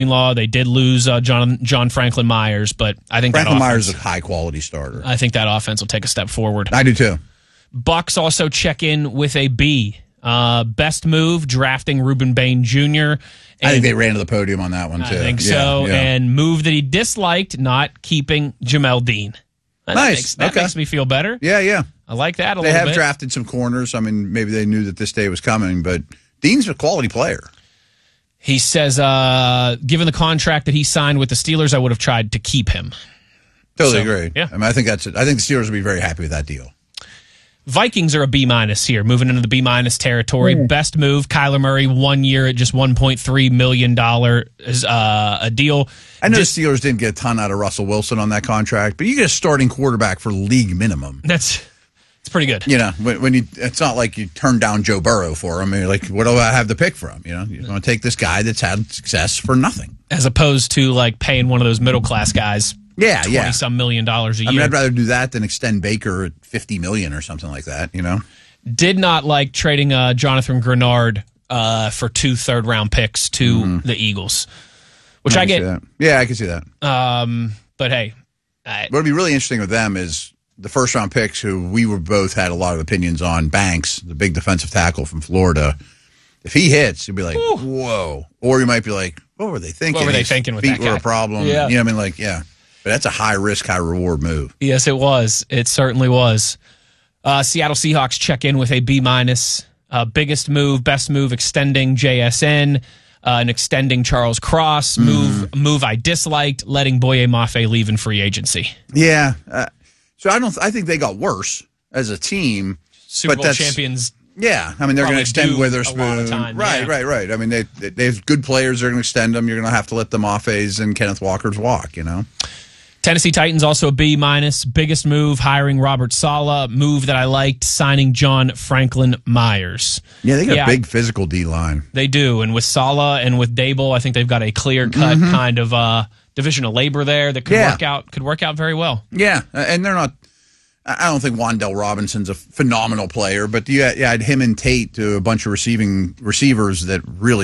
law. They did lose John Franklin Myers, but I think Franklin Myers is a high-quality starter. I think that offense will take a step forward. I do, too. Bucks also check in with a B. Best move, drafting Ruben Bain Jr. I think they ran to the podium on that one, too. I think so. Yeah. And move that he disliked, not keeping Jamel Dean. Nice. That makes me feel better. Yeah. I like that a little bit. They have drafted some corners. I mean, maybe they knew that this day was coming, but Dean's a quality player. He says, given the contract that he signed with the Steelers, I would have tried to keep him. Totally agree. Yeah. I mean, I think the Steelers would be very happy with that deal. Vikings are a B- here, moving into the B- territory. Best move, Kyler Murray, 1 year at just $1.3 million a deal. I know the Steelers didn't get a ton out of Russell Wilson on that contract, but you get a starting quarterback for league minimum. It's pretty good. You know, when it's not like you turn down Joe Burrow for him. I mean, like, what do I have to pick from? You know, you're going to take this guy that's had success for nothing, as opposed to like paying one of those middle class guys. Yeah, $20-some million a year. I mean, I'd rather do that than extend Baker at $50 million or something like that. You know, did not like trading Jonathan Grenard for 2 third-round picks to the Eagles, which I get. Yeah, I can see that. But hey, what would be really interesting with them is the first-round picks, who we were both had a lot of opinions on. Banks, the big defensive tackle from Florida. If he hits, you'll be like, whoa. Or you might be like, what were they thinking? What were they thinking with that guy? Feet were a problem. Yeah. You know what I mean? Like, yeah. But that's a high-risk, high-reward move. Yes, it was. It certainly was. Seattle Seahawks check in with a B-. Biggest move, best move, extending JSN, and extending Charles Cross. Move I disliked, letting Boye Mafe leave in free agency. Yeah. So I think they got worse as a team. Super Bowl champions. Yeah, I mean, they're going to extend Witherspoon. Right. I mean, they have good players. They're going to extend them. You're going to have to let the Maffe's and Kenneth Walkers walk, you know? Tennessee Titans also a B-. Biggest move, hiring Robert Saleh. Move that I liked, signing John Franklin Myers. Yeah, they got a big physical D-line. They do, and with Saleh and with Dable, I think they've got a clear-cut kind of division of labor there that could work out very well. Yeah, and they're not. I don't think Wan'Dale Robinson's a phenomenal player, but you had him and Tate to a bunch of receivers that really